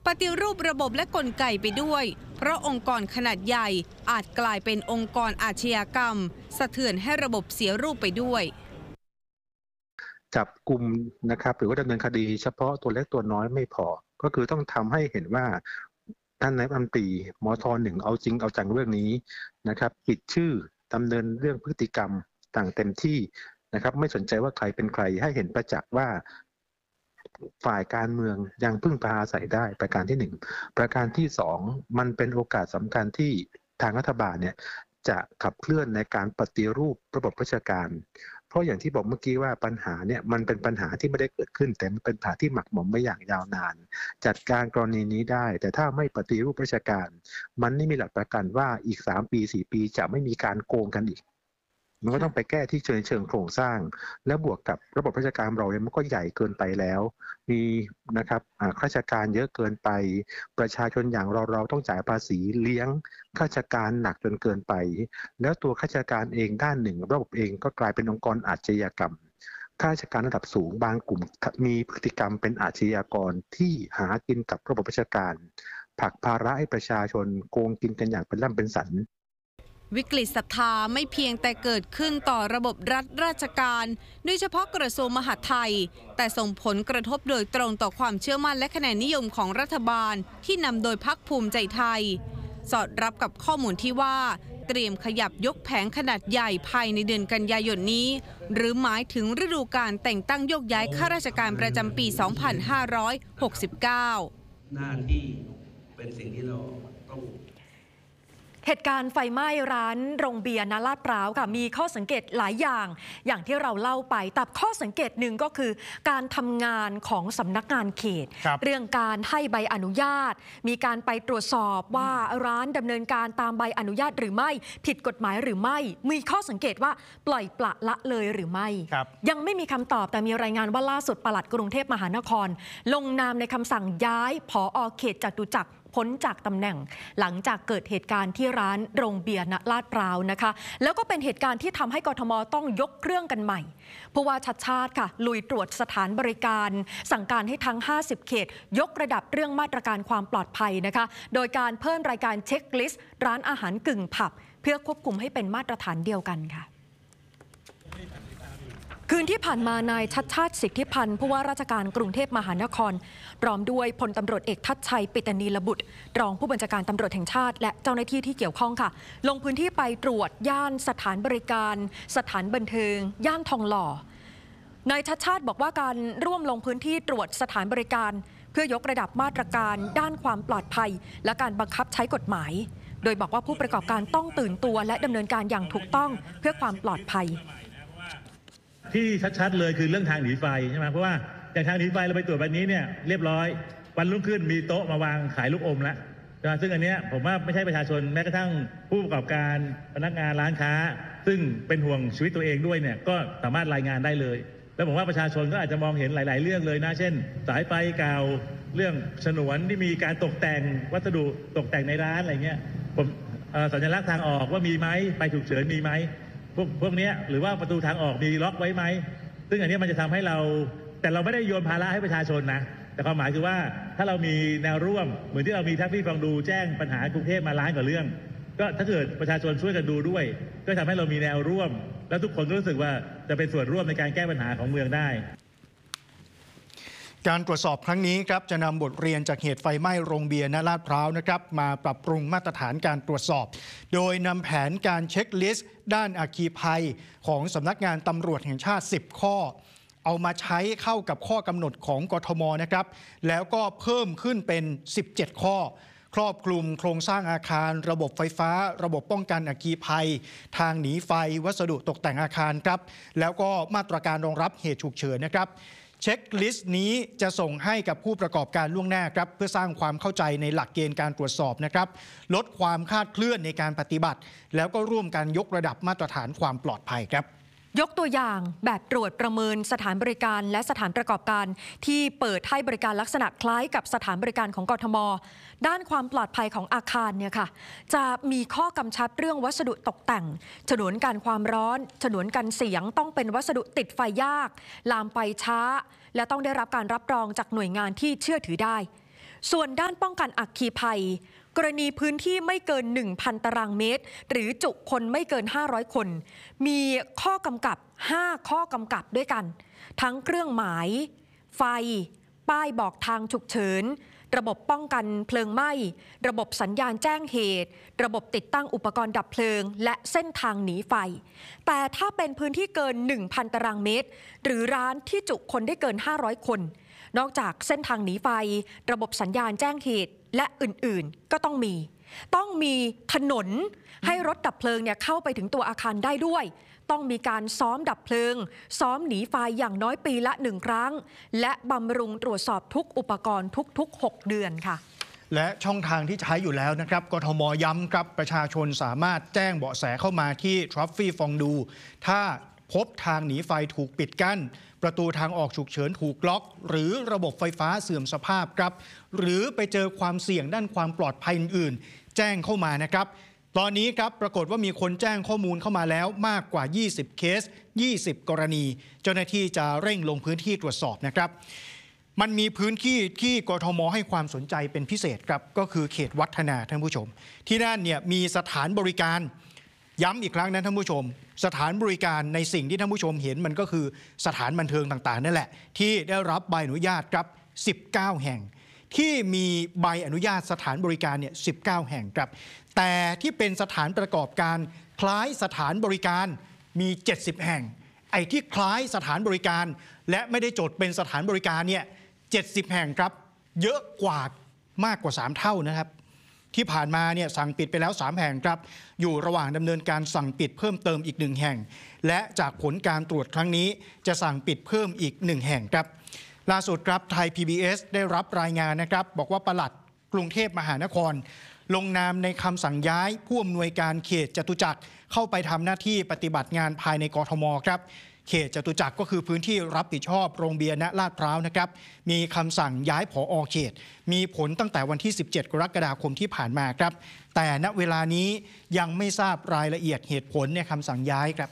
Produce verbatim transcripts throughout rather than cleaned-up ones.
ปฏิรูประบบและกลไกไปด้วยเพราะองค์กรขนาดใหญ่อาจกลายเป็นองค์กรอาชญากรรมสะเทือนให้ระบบเสียรูปไปด้วยจับกลุ่มนะครับหรือว่าดำเนินคดีเฉพาะตัวเล็กตัวน้อยไม่พอก็คือต้องทำให้เห็นว่าท่านนายกรัฐมนตรีมท.หนึ่งเอาจริงเอาจังเรื่องนี้นะครับปิดชื่อดำเนินเรื่องพฤติกรรมต่างเต็มที่นะครับไม่สนใจว่าใครเป็นใครให้เห็นประจักษ์ว่าฝ่ายการเมืองยังพึ่งพาอาศัยได้ประการที่หนึ่งประการที่สองมันเป็นโอกาสสำคัญที่ทางรัฐบาลเนี่ยจะขับเคลื่อนในการปฏิรูประบบราชการเพราะอย่างที่บอกเมื่อกี้ว่าปัญหาเนี่ยมันเป็นปัญหาที่ไม่ได้เกิดขึ้นแต่มันเป็นปัญหาที่หมักหมมมาอย่างยาวนานจัดการกรณีนี้ได้แต่ถ้าไม่ปฏิรูปราชการมันไม่มีหลักประกันว่าอีกสามปีสี่ปีจะไม่มีการโกงกันอีกมันก็ต้องไปแก้ที่เชิงเชิงโครงสร้างและบวกกับระบบราชการเราเนี่ยมันก็ใหญ่เกินไปแล้วมีนะครับข้าราชการเยอะเกินไปประชาชนอย่างเราเราต้องจ่ายภาษีเลี้ยงข้าราชการหนักจนเกินไปแล้วตัวข้าราชการเองด้านหนึ่งระบบเองก็กลายเป็นองค์กรอาชญากรรมข้าราชการระดับสูงบางกลุ่มมีพฤติกรรมเป็นอาชญากรที่หากินกับระบบราชการผลักภาระให้ประชาชนโกงกินกันอย่างเป็นล่ำเป็นสันวิกฤตศรัทธาไม่เพียงแต่เกิดขึ้นต่อระบบรัฐราชการโดยเฉพาะกระทรวงมหาดไทยแต่ส่งผลกระทบโดยตรงต่อความเชื่อมั่นและคะแนนนิยมของรัฐบาลที่นำโดยพรรคภูมิใจไทยสอดรับกับข้อมูลที่ว่าเตรียมขยับยกแผงขนาดใหญ่ภายในเดือนกันยายนนี้หรือหมายถึงฤดูกาลแต่งตั้งโยกย้ายข้าราชการประจำปี สองพันห้าร้อยหกสิบเก้าหน้าที่เป็นสิ่งที่เราต้องเหตุการณ์ไฟไหม้ร้านโรงเบียร์ณลาดพร้าวค่ะมีข้อสังเกตหลายอย่างอย่างที่เราเล่าไปแต่ข้อสังเกตหนึ่งก็คือการทำงานของสำนักงานเขตเรื่องการให้ใบอนุญาตมีการไปตรวจสอบว่าร้านดำเนินการตามใบอนุญาตหรือไม่ผิดกฎหมายหรือไม่มีข้อสังเกตว่าปล่อยปละละเลยหรือไม่ยังไม่มีคำตอบแต่มีรายงานว่าล่าสุดปลัดกรุงเทพมหานครลงนามในคำสั่งย้ายผอ.เขตจตุจักรพ้นจากตำแหน่งหลังจากเกิดเหตุการณ์ที่ร้านโรงเบียร์ณลาดพร้าวนะคะแล้วก็เป็นเหตุการณ์ที่ทำให้กทม.ต้องยกเครื่องกันใหม่ผู้ว่าชัดชาติค่ะลุยตรวจสถานบริการสั่งการให้ทั้งห้าสิบเขตยกระดับเรื่องมาตรการความปลอดภัยนะคะโดยการเพิ่มรายการเช็คลิสต์ร้านอาหารกึ่งผับเพื่อควบคุมให้เป็นมาตรฐานเดียวกันค่ะคืนที่ผ่านมานายชัดชาติสิทธิพันธ์ผู้ว่าราชการกรุงเทพมหานครพร้อมด้วยพลตำรวจเอกทัชชัยปิตนีลบุตรรองผู้บัญชาการตำรวจแห่งชาติและเจ้าหน้าที่ที่เกี่ยวข้องค่ะลงพื้นที่ไปตรวจย่านสถานบริการสถานบันเทิงย่านทองหล่อนายชัดชาติบอกว่าการร่วมลงพื้นที่ตรวจสถานบริการเพื่อยกระดับมาตรการด้านความปลอดภัยและการบังคับใช้กฎหมายโดยบอกว่าผู้ประกอบการต้องตื่นตัวและดำเนินการอย่างถูกต้องเพื่อความปลอดภัยที่ชัดๆเลยคือเรื่องทางหนีไฟใช่ไหมเพราะว่าอย่างทางหนีไฟเราไปตรวจวันนี้เนี่ยเรียบร้อยวันรุ่งขึ้นมีโต๊ะมาวางขายลูกอมแล้วซึ่งอันนี้ผมว่าไม่ใช่ประชาชนแม้กระทั่งผู้ประกอบการพนักงานร้านค้าซึ่งเป็นห่วงชีวิตตัวเองด้วยเนี่ยก็สามารถรายงานได้เลยแล้วผมว่าประชาชนก็อาจจะมองเห็นหลายๆเรื่องเลยนะเช่นสายไฟเก่าเรื่องฉนวนที่มีการตกแต่งวัสดุตกแต่งในร้านอะไรเงี้ยผมสัญลักษณ์ทางออกว่ามีไหมไฟฉุกเฉินมีไหมพวกพวกนี้หรือว่าประตูทางออกมีล็อกไว้ไหมซึ่งอันนี้มันจะทำให้เราแต่เราไม่ได้โยนภาระให้ประชาชนนะแต่ความหมายคือว่าถ้าเรามีแนวร่วมเหมือนที่เรามีทัพพี่ฟังดูแจ้งปัญหากรุงเทพมาล้านกว่าเรื่องก็ถ้าเกิดประชาชนช่วยกันดูด้วยก็ทำให้เรามีแนวร่วมแล้วทุกคนก็รู้สึกว่าจะเป็นส่วนร่วมในการแก้ปัญหาของเมืองได้การตรวจสอบครั้งนี้ครับจะนำบทเรียนจากเหตุไฟไหม้โรงเบียร์ณลาดพร้าวนะครับมาปรับปรุงมาตรฐานการตรวจสอบโดยนำแผนการเช็คลิสต์ด้านอัคคีภัยของสำนักงานตำรวจแห่งชาติสิบข้อเอามาใช้เข้ากับข้อกำหนดของกทม.นะครับแล้วก็เพิ่มขึ้นเป็นสิบเจ็ดข้อครอบคลุมโครงสร้างอาคารระบบไฟฟ้าระบบป้องกันอัคคีภัยทางหนีไฟวัสดุตกแต่งอาคารครับแล้วก็มาตรการรองรับเหตุฉุกเฉินนะครับเช็คลิสต์นี้จะส่งให้กับผู้ประกอบการล่วงหน้าครับเพื่อสร้างความเข้าใจในหลักเกณฑ์การตรวจสอบนะครับลดความคลาดเคลื่อนในการปฏิบัติแล้วก็ร่วมกันยกระดับมาตรฐานความปลอดภัยครับยกตัวอย่างแบบตรวจประเมินสถานบริการและสถานประกอบการที่เปิดให้บริการลักษณะคล้ายกับสถานบริการของกทม.ด้านความปลอดภัยของอาคารเนี่ยค่ะจะมีข้อกำชับเรื่องวัสดุตกแต่งฉนวนกันความร้อนฉนวนกันเสียงต้องเป็นวัสดุติดไฟยากลามไฟช้าและต้องได้รับการรับรองจากหน่วยงานที่เชื่อถือได้ส่วนด้านป้องกันอัคคีภัยกรณีพื้นที่ไม่เกิน หนึ่งพัน ตารางเมตรหรือจุคนไม่เกิน ห้าร้อย คนมีข้อกำกับห้าข้อกำกับด้วยกันทั้งเครื่องหมายไฟป้ายบอกทางฉุกเฉินระบบป้องกันเพลิงไหม้ระบบสัญญาณแจ้งเหตุระบบติดตั้งอุปกรณ์ดับเพลิงและเส้นทางหนีไฟแต่ถ้าเป็นพื้นที่เกิน หนึ่งพัน ตารางเมตรหรือร้านที่จุคนได้เกิน ห้าร้อย คนนอกจากเส้นทางหนีไฟระบบสัญญาณแจ้งเหตุและอื่นๆก็ต้องมีต้องมีถนนให้รถดับเพลิงเนี่ยเข้าไปถึงตัวอาคารได้ด้วยต้องมีการซ้อมดับเพลิงซ้อมหนีไฟอย่างน้อยปีละหนึ่งครั้งและบำรุงตรวจสอบทุกอุปกรณ์ทุกๆหกเดือนค่ะและช่องทางที่ใช้อยู่แล้วนะครับกทมย้ำครับประชาชนสามารถแจ้งเบาะแสเข้ามาที่ Trophy Fondue ถ้าพบทางหนีไฟถูกปิดกั้นประตูทางออกฉุกเฉินถูกล็อกหรือระบบไฟฟ้าเสื่อมสภาพครับหรือไปเจอความเสี่ยงด้านความปลอดภัยอื่นๆแจ้งเข้ามานะครับตอนนี้ครับปรากฏว่ามีคนแจ้งข้อมูลเข้ามาแล้วมากกว่ายี่สิบเคสยี่สิบกรณีเจ้าหน้าที่จะเร่งลงพื้นที่ตรวจสอบนะครับมันมีพื้นที่ที่กทมให้ความสนใจเป็นพิเศษครับก็คือเขตวัฒนาท่านผู้ชมที่นั่นเนี่ยมีสถานบริการย้ำอีกครั้งนะท่านผู้ชมสถานบริการในสิ่งที่ท่านผู้ชมเห็นมันก็คือสถานบันเทิงต่างๆนั่นแหละที่ได้รับใบอนุญาตครับสิบเก้าแห่งที่มีใบอนุญาตสถานบริการเนี่ยสิบเก้าแห่งครับแต่ที่เป็นสถานประกอบการคล้ายสถานบริการมีเจ็ดสิบแห่งไอ้ที่คล้ายสถานบริการและไม่ได้จดเป็นสถานบริการเนี่ยเจ็ดสิบแห่งครับเยอะกว่ามากกว่าสามเท่านะครับที่ผ่านมาเนี่ยสั่งปิดไปแล้วสามแห่งครับอยู่ระหว่างดำเนินการสั่งปิดเพิ่มเติมอีกหนึ่งแห่งและจากผลการตรวจครั้งนี้จะสั่งปิดเพิ่มอีกหนึ่งแห่งครับล่าสุดครับไทย พี บี เอส ได้รับรายงานนะครับบอกว่าปลัดกรุงเทพมหานครลงนามในคำสั่งย้ายผู้อำนวยการเขตจตุจักรเข้าไปทำหน้าที่ปฏิบัติงานภายในกทมครับเขตจตุจักรก็คือพื้นที่รับผิดชอบโรงเบียร์ณลาดพร้าวนะครับมีคำสั่งย้ายผอ.เขตมีผลตั้งแต่วันที่สิบเจ็ดกรกฎาคมที่ผ่านมาครับแต่ณเวลานี้ยังไม่ทราบรายละเอียดเหตุผลในคำสั่งย้ายครับ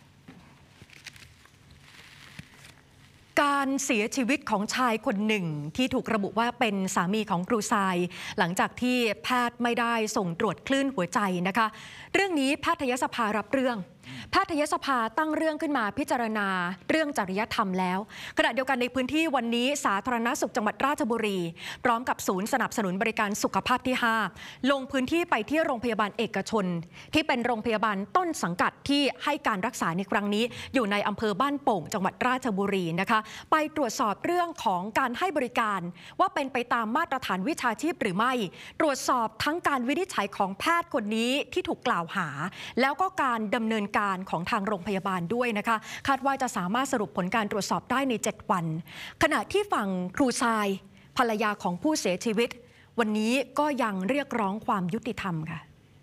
การเสียชีวิตของชายคนหนึ่งที่ถูกระบุว่าเป็นสามีของครูทรายหลังจากที่แพทย์ไม่ได้ส่งตรวจคลื่นหัวใจนะคะเรื่องนี้แพทยสภารับเรื่องแพทยสภาตั้งเรื่องขึ้นมาพิจารณาเรื่องจริยธรรมแล้วขณะเดียวกันในพื้นที่วันนี้สาธารณสุขจังหวัดราชบุรีพร้อมกับศูนย์สนับสนุนบริการสุขภาพที่ห้าลงพื้นที่ไปที่โรงพยาบาลเอกชนที่เป็นโรงพยาบาลต้นสังกัดที่ให้การรักษาในครั้งนี้อยู่ในอำเภอบ้านโป่งจังหวัดราชบุรีนะคะไปตรวจสอบเรื่องของการให้บริการว่าเป็นไปตามมาตรฐานวิชาชีพหรือไม่ตรวจสอบทั้งการวินิจฉัยของแพทย์คนนี้ที่ถูกกล่าวหาแล้วก็การดำเนินการของทางโรงพยาบาลด้วยนะคะคาดว่าจะสามารถสรุปผลการตรวจสอบได้ในเจ็ดวันขณะที่ฝั่งครูทรายภรรยาของผู้เสียชีวิตวันนี้ก็ยังเรียกร้องความยุติธรรมค่ะ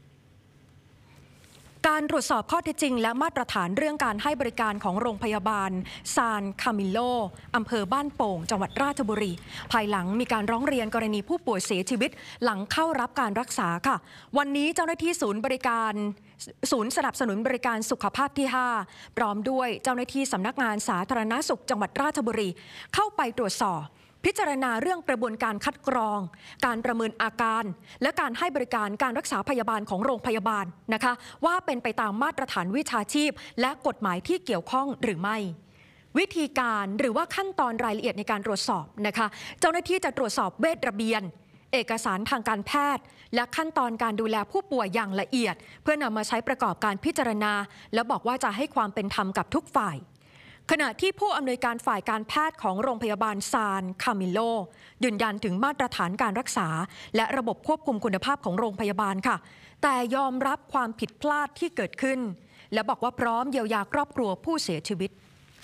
การตรวจสอบข้อเท็จจริงและมาตรฐานเรื่องการให้บริการของโรงพยาบาลซานคามิโลอำเภอบ้านโป่งจังหวัดราชบุรีภายหลังมีการร้องเรียนกรณีผู้ป่วยเสียชีวิตหลังเข้ารับการรักษาค่ะวันนี้เจ้าหน้าที่ศูนย์บริการศูนย์สนับสนุนบริการสุขภาพที่ห้าพร้อมด้วยเจ้าหน้าที่สำนักงานสาธารณสุขจังหวัดราชบุรีเข้าไปตรวจสอบพิจารณาเรื่องกระบวนการคัดกรองการประเมินอาการและการให้บริการการรักษาพยาบาลของโรงพยาบาลนะคะว่าเป็นไปตามมาตรฐานวิชาชีพและกฎหมายที่เกี่ยวข้องหรือไม่วิธีการหรือว่าขั้นตอนรายละเอียดในการตรวจสอบนะคะเจ้าหน้าที่จะตรวจสอบเวชระเบียนเอกสารทางการแพทย์และขั้นตอนการดูแลผู้ป่วยอย่างละเอียดเพื่อนำมาใช้ประกอบการพิจารณาและบอกว่าจะให้ความเป็นธรรมกับทุกฝ่ายขณะที่ผู้อำนวยการฝ่ายการแพทย์ของโรงพยาบาลซานคามิโลยืนยันถึงมาตรฐานการรักษาและระบบควบคุมคุณภาพของโรงพยาบาลค่ะแต่ยอมรับความผิดพลาดที่เกิดขึ้นและบอกว่าพร้อมเยียวยาครอบครัวผู้เสียชีวิต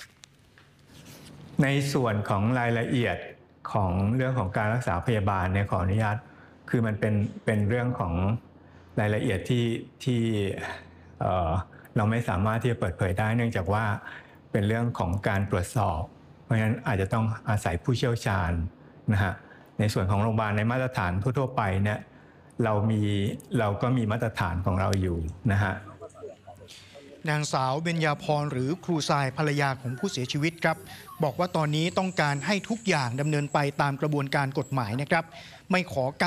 ในส่วนของรายละเอียดของเรื่องของการรักษาพยาบาลเนี่ยขออนุญาตคือมันเป็นเป็นเรื่องของรายละเอียดที่ที่เอ่อเราไม่สามารถที่จะเปิดเผยได้เนื่องจากว่าเป็นเรื่องของการตรวจสอบเพราะฉะนั้นอาจจะต้องอาศัยผู้เชี่ยวชาญนะฮะในส่วนของโรงพยาบาลในมาตรฐานทั่วๆไปเนี่ยเรามีเราก็มีมาตรฐานของเราอยู่นะฮะนางสาวเบญญาพรหรือครูทรายภรรยาของผู้เสียชีวิตครับบอกว่าตอนนี้ต้องการให้ทุกอย่างดำเนินไปตามกระบวนการกฎหมายนะครับไม่ขอ